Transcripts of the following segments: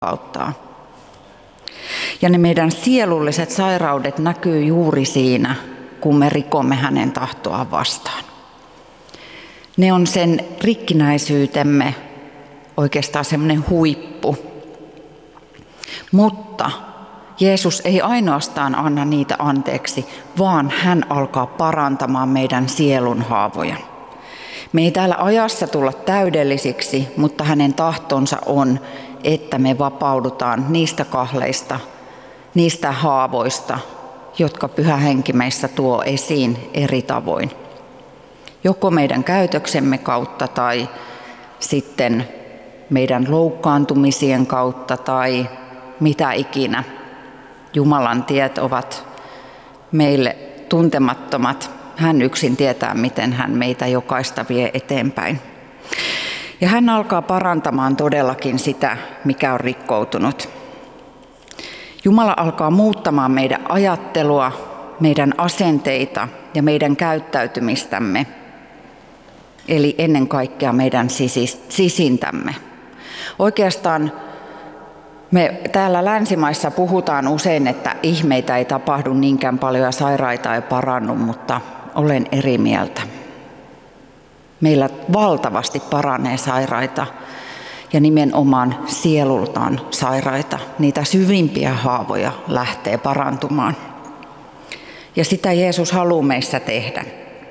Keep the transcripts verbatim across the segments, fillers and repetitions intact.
auttaa. Ja ne meidän sielulliset sairaudet näkyy juuri siinä, kun me rikomme hänen tahtoaan vastaan. Ne on sen rikkinäisyytemme oikeastaan semmoinen huippu. Mutta Jeesus ei ainoastaan anna niitä anteeksi, vaan hän alkaa parantamaan meidän sielun haavoja. Me ei täällä ajassa tulla täydellisiksi, mutta hänen tahtonsa on, että me vapaudutaan niistä kahleista, niistä haavoista, jotka Pyhä Henki meissä tuo esiin eri tavoin. Joko meidän käytöksemme kautta tai sitten meidän loukkaantumisien kautta tai mitä ikinä. Jumalan tiet ovat meille tuntemattomat. Hän yksin tietää, miten hän meitä jokaista vie eteenpäin. Ja hän alkaa parantamaan todellakin sitä, mikä on rikkoutunut. Jumala alkaa muuttamaan meidän ajattelua, meidän asenteita ja meidän käyttäytymistämme. Eli ennen kaikkea meidän sisintämme. Oikeastaan me täällä länsimaissa puhutaan usein, että ihmeitä ei tapahdu niinkään paljon ja sairaita ei parannu, mutta olen eri mieltä. Meillä valtavasti paranee sairaita ja nimenomaan sielultaan sairaita. Niitä syvimpiä haavoja lähtee parantumaan. Ja sitä Jeesus haluaa meissä tehdä.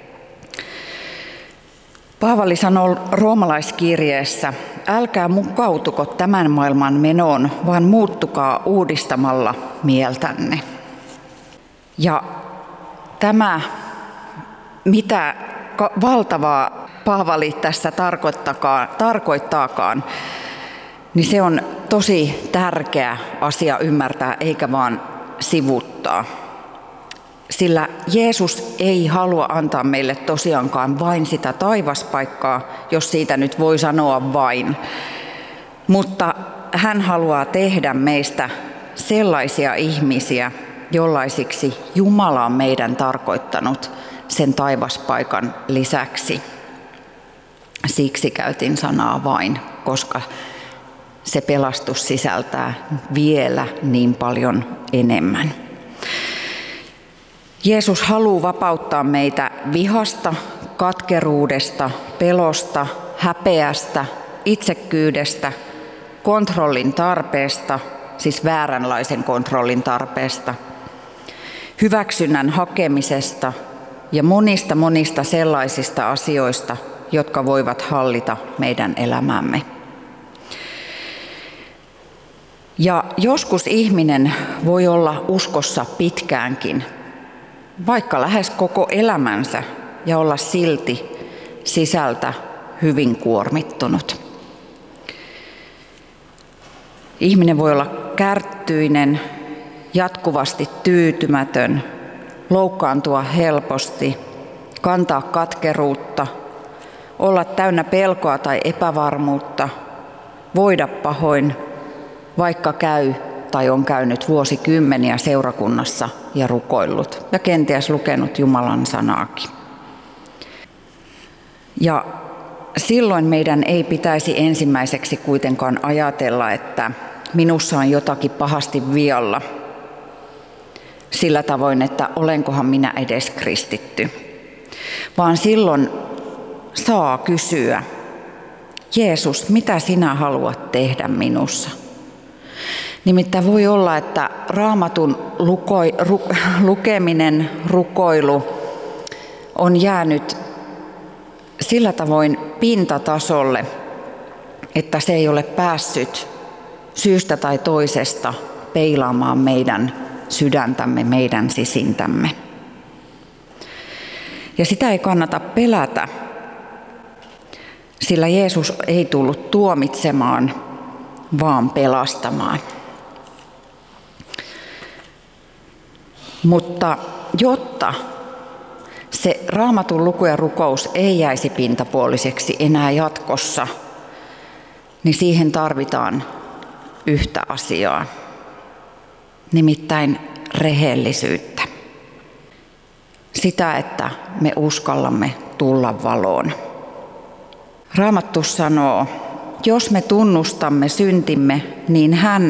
Paavali sanoo roomalaiskirjeessä, älkää mukautuko tämän maailman menoon, vaan muuttukaa uudistamalla mieltänne. Ja tämä, mitä valtavaa Paavali tässä tarkoittaakaan, niin se on tosi tärkeä asia ymmärtää, eikä vaan sivuttaa. Sillä Jeesus ei halua antaa meille tosiaankaan vain sitä taivaspaikkaa, jos siitä nyt voi sanoa vain. Mutta hän haluaa tehdä meistä sellaisia ihmisiä, jollaisiksi Jumala on meidän tarkoittanut sen taivaspaikan lisäksi. Siksi käytin sanaa vain, koska se pelastus sisältää vielä niin paljon enemmän. Jeesus haluaa vapauttaa meitä vihasta, katkeruudesta, pelosta, häpeästä, itsekkyydestä, kontrollin tarpeesta, siis vääränlaisen kontrollin tarpeesta, hyväksynnän hakemisesta ja monista monista sellaisista asioista, jotka voivat hallita meidän elämämme. Ja joskus ihminen voi olla uskossa pitkäänkin, vaikka lähes koko elämänsä, ja olla silti sisältä hyvin kuormittunut. Ihminen voi olla kärttyinen, jatkuvasti tyytymätön, loukkaantua helposti, kantaa katkeruutta, olla täynnä pelkoa tai epävarmuutta, voida pahoin, vaikka käy tai on käynyt vuosikymmeniä seurakunnassa ja rukoillut ja kenties lukenut Jumalan sanaakin. Ja silloin meidän ei pitäisi ensimmäiseksi kuitenkaan ajatella, että minussa on jotakin pahasti vialla sillä tavoin, että olenkohan minä edes kristitty. Vaan silloin saa kysyä, Jeesus, mitä sinä haluat tehdä minussa? Nimittäin voi olla, että Raamatun lukoi, ru, lukeminen, rukoilu on jäänyt sillä tavoin pintatasolle, että se ei ole päässyt syystä tai toisesta peilaamaan meidän sydäntämme, meidän sisintämme. Ja sitä ei kannata pelätä, sillä Jeesus ei tullut tuomitsemaan, vaan pelastamaan. Mutta jotta se Raamatun luku ja rukous ei jäisi pintapuoliseksi enää jatkossa, niin siihen tarvitaan yhtä asiaa, nimittäin rehellisyyttä. Sitä, että me uskallamme tulla valoon. Raamattu sanoo jos me tunnustamme syntimme, niin hän